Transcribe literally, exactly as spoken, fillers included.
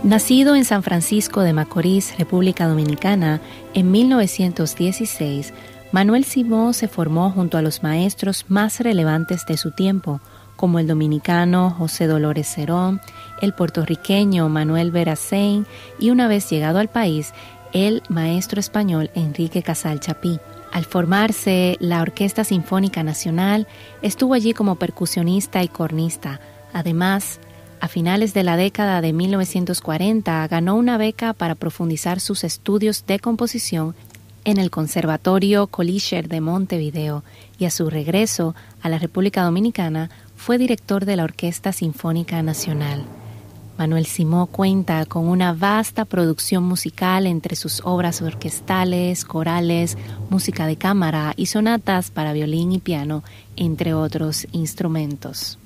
Nacido en San Francisco de Macorís, República Dominicana, en mil novecientos dieciséis, Manuel Simó se formó junto a los maestros más relevantes de su tiempo, como el dominicano José Dolores Cerón, el puertorriqueño Manuel Verazain y, una vez llegado al país, el maestro español Enrique Casal Chapí. Al formarse la Orquesta Sinfónica Nacional, estuvo allí como percusionista y cornista. Además, a finales de la década de mil novecientos cuarenta, ganó una beca para profundizar sus estudios de composición en el Conservatorio Colischer de Montevideo, y a su regreso a la República Dominicana fue director de la Orquesta Sinfónica Nacional. Manuel Simó cuenta con una vasta producción musical entre sus obras orquestales, corales, música de cámara y sonatas para violín y piano, entre otros instrumentos.